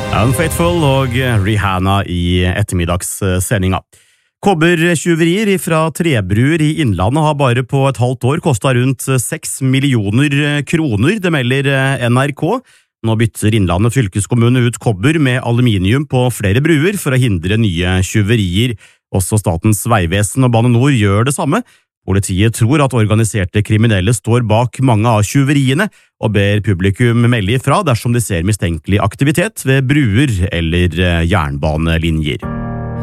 Unfaithful og Rihanna i ettermiddagssendinga. Kobbertjuverier fra trebruer i Innlandet har bare på et halvt år kostet rundt 6 millioner kroner, det melder NRK. Nå bytter Innlandet fylkeskommune ut kobber med aluminium på flere bruer for å hindre nye tjuverier. Også Statens vegvesen og Bane Nor gjør det samme. Politiet tror at organiserte kriminelle står bak mange av tjuveriene, og ber publikum melde ifra dersom de ser mistenkelig aktivitet ved bruer eller jernbanelinjer.